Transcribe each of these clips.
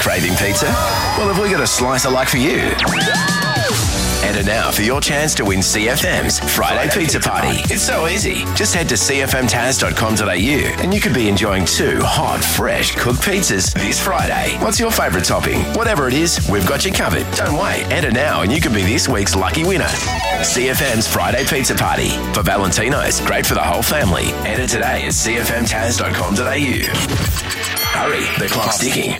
Craving pizza? Well, have we got a slice of luck for you? Enter now for your chance to win CFM's Friday Pizza Party. It's so easy. Just head to cfmtaz.com.au and you could be enjoying 2 hot, fresh cooked pizzas this Friday. What's your favourite topping? Whatever it is, we've got you covered. Don't wait. Enter now and you could be this week's lucky winner. CFM's Friday Pizza Party. For Valentino's, great for the whole family. Enter today at cfmtaz.com.au. Hurry, the clock's ticking.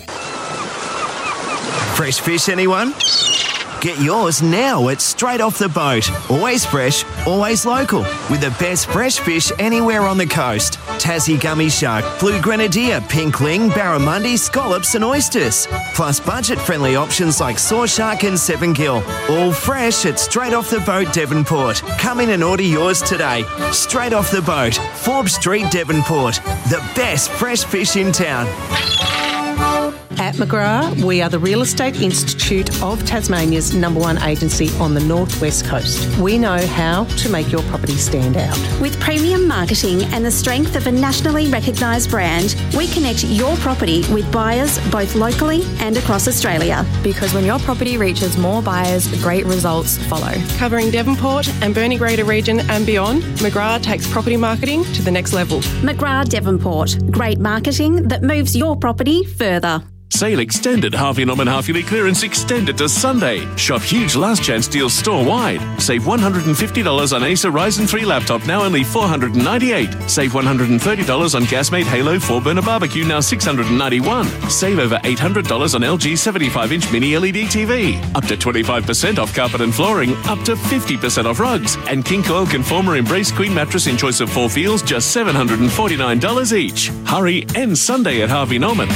Fresh fish, anyone? Get yours now at Straight Off the Boat. Always fresh, always local. With the best fresh fish anywhere on the coast. Tassie gummy shark, blue grenadier, pink ling, barramundi, scallops and oysters. Plus budget-friendly options like saw shark and 7-gill. All fresh at Straight Off the Boat, Devonport. Come in and order yours today. Straight Off the Boat, Forbes Street, Devonport. The best fresh fish in town. At McGrath, we are the Real Estate Institute of Tasmania's #1 agency on the northwest coast. We know how to make your property stand out. With premium marketing and the strength of a nationally recognised brand, we connect your property with buyers both locally and across Australia. Because when your property reaches more buyers, great results follow. Covering Devonport and Burnie Greater region and beyond, McGrath takes property marketing to the next level. McGrath Devonport. Great marketing that moves your property further. Sale extended. Harvey Norman half-yearly clearance extended to Sunday. Shop huge last chance deals store-wide. Save $150 on Acer Ryzen 3 laptop, now only $498. Save $130 on Gasmate Halo 4-burner barbecue, now $691. Save over $800 on LG 75-inch mini LED TV. Up to 25% off carpet and flooring. Up to 50% off rugs. And King Coil Conformer Embrace Queen mattress in choice of 4 feels, just $749 each. Hurry, end Sunday at Harvey Norman.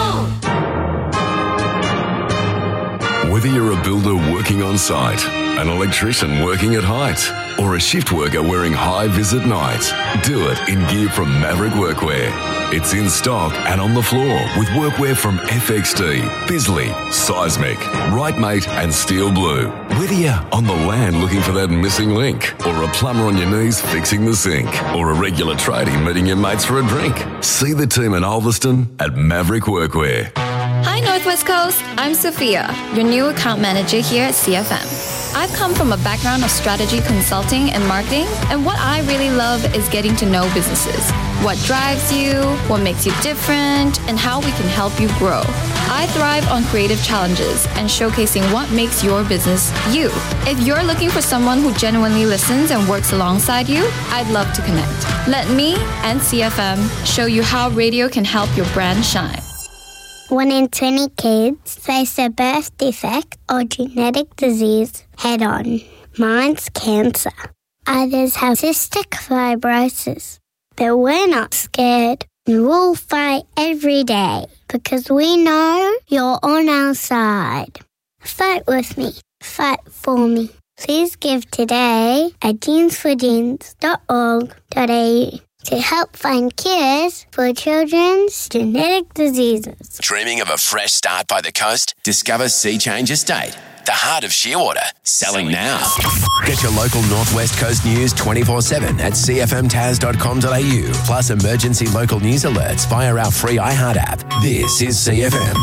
Whether you're a builder working on site, an electrician working at height, or a shift worker wearing high-vis at night, do it in gear from Maverick Workwear. It's in stock and on the floor with workwear from FXD, Bisley, Seismic, Rightmate and Steel Blue. Whether you're on the land looking for that missing link, or a plumber on your knees fixing the sink, or a regular tradie meeting your mates for a drink, see the team in Ulverston at Maverick Workwear. Hi Northwest Coast, I'm Sophia, your new account manager here at CFM. I've come from a background of strategy consulting and marketing, and what I really love is getting to know businesses. What drives you, what makes you different, and how we can help you grow. I thrive on creative challenges and showcasing what makes your business you. If you're looking for someone who genuinely listens and works alongside you, I'd love to connect. Let me and CFM show you how radio can help your brand shine. 1 in 20 kids face a birth defect or genetic disease head-on. Mine's cancer. Others have cystic fibrosis. But we're not scared. We'll fight every day because we know you're on our side. Fight with me. Fight for me. Please give today at jeansforjeans.org.au to help find cures for children's genetic diseases. Dreaming of a fresh start by the coast? Discover Sea Change Estate, the heart of Shearwater. Selling now. Get your local Northwest Coast news 24/7 at cfmtaz.com.au. Plus emergency local news alerts via our free iHeart app. This is CFM.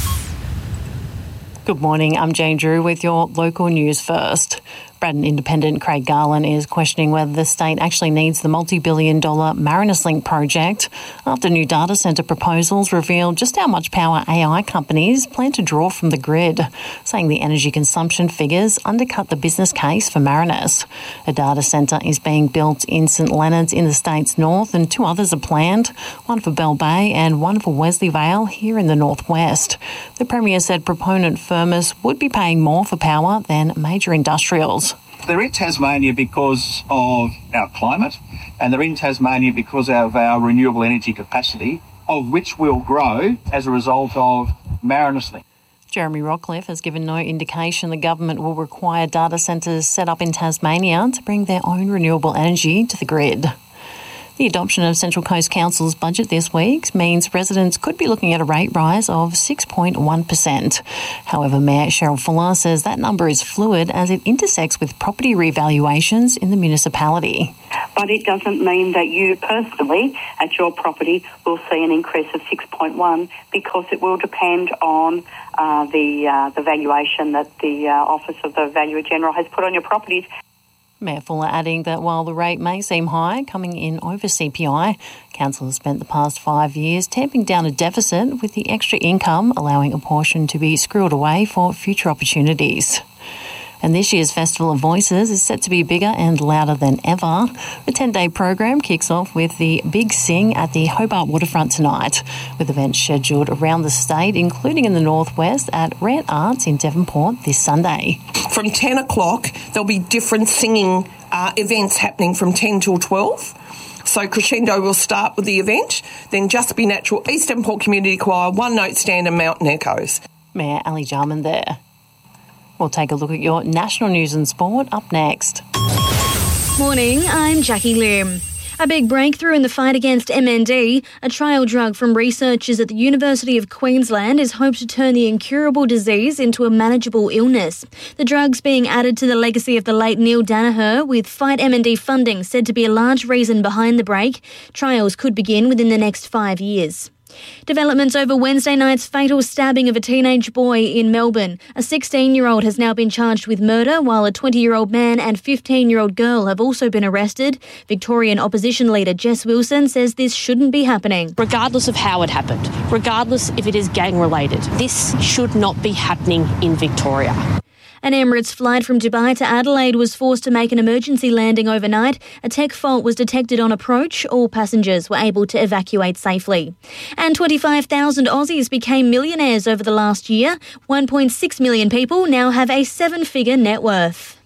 Good morning, I'm Jane Drew with your local news first. Braddon Independent Craig Garland is questioning whether the state actually needs the multi-billion-dollar Marinus Link project after new data centre proposals reveal just how much power AI companies plan to draw from the grid, saying the energy consumption figures undercut the business case for Marinus. A data centre is being built in St Leonards in the state's north and 2 others are planned, one for Bell Bay and one for Wesley Vale here in the northwest. The Premier said proponent Firmus would be paying more for power than major industrials. They're in Tasmania because of our climate, and they're in Tasmania because of our renewable energy capacity, of which will grow as a result of Marinus Link. Jeremy Rockcliffe has given no indication the government will require data centres set up in Tasmania to bring their own renewable energy to the grid. The adoption of Central Coast Council's budget this week means residents could be looking at a rate rise of 6.1%. However, Mayor Cheryl Fuller says that number is fluid as it intersects with property revaluations in the municipality. but it doesn't mean that you personally at your property will see an increase of 6.1 because it will depend on the valuation that the Office of the Valuer General has put on your properties. Mayor Fuller adding that while the rate may seem high, coming in over CPI, council has spent the past 5 years tamping down a deficit with the extra income allowing a portion to be squirreled away for future opportunities. And this year's Festival of Voices is set to be bigger and louder than ever. The 10-day program kicks off with the Big Sing at the Hobart Waterfront tonight, with events scheduled around the state, including in the northwest at Red Arts in Devonport this Sunday. From 10 o'clock, there'll be different singing events happening from 10 till 12. So Crescendo will start with the event, then Just Be Natural, Eastern Port Community Choir, One Note Stand and Mountain Echoes. Mayor Ali Jarman there. We'll take a look at your national news and sport up next. Morning, I'm Jackie Lim. A big breakthrough in the fight against MND, a trial drug from researchers at the University of Queensland, is hoped to turn the incurable disease into a manageable illness. The drug's being added to the legacy of the late Neil Danaher, with Fight MND funding said to be a large reason behind the break. Trials could begin within the next 5 years. Developments over Wednesday night's fatal stabbing of a teenage boy in Melbourne. A 16-year-old has now been charged with murder, while a 20-year-old man and 15-year-old girl have also been arrested. Victorian opposition leader Jess Wilson says this shouldn't be happening. Regardless of how it happened, regardless if it is gang-related, this should not be happening in Victoria. An Emirates flight from Dubai to Adelaide was forced to make an emergency landing overnight. A tech fault was detected on approach. All passengers were able to evacuate safely. And 25,000 Aussies became millionaires over the last year. 1.6 million people now have a 7-figure net worth.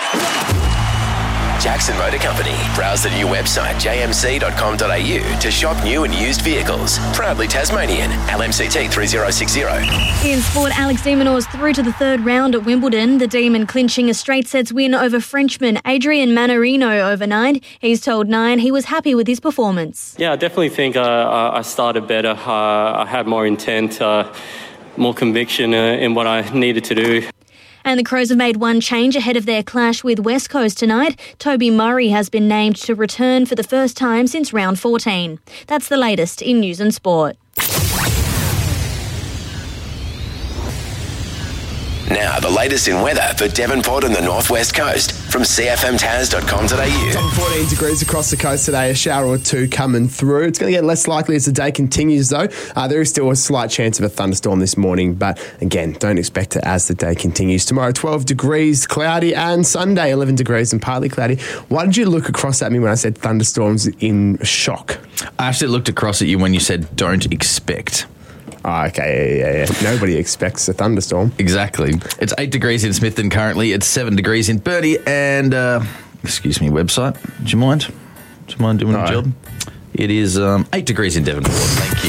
Jackson Motor Company. Browse the new website jmc.com.au to shop new and used vehicles. Proudly Tasmanian. LMCT 3060. In sport, Alex de Minaur's through to the third round at Wimbledon. The Demon clinching a straight sets win over Frenchman Adrian Manarino overnight. He's told Nine he was happy with his performance. Yeah, I definitely think I started better. I had more intent, more conviction in what I needed to do. And the Crows have made one change ahead of their clash with West Coast tonight. Toby Murray has been named to return for the first time since round 14. That's the latest in news and sport. Now, the latest in weather for Devonport and the northwest coast from cfmtaz.com.au. Top 14 degrees across the coast today, a shower or two coming through. It's going to get less likely as the day continues, though. There is still a slight chance of a thunderstorm this morning, but again, don't expect it as the day continues. Tomorrow, 12 degrees, cloudy, and Sunday, 11 degrees and partly cloudy. Why did you look across at me when I said thunderstorms in shock? I actually looked across at you when you said don't expect. Oh, okay, yeah. Nobody expects a thunderstorm. Exactly. It's 8 degrees in Smithton currently. It's 7 degrees in Birdie and, excuse me, website. Do you mind? Do you mind doing a job? It is 8 degrees in Devonport. Thank you.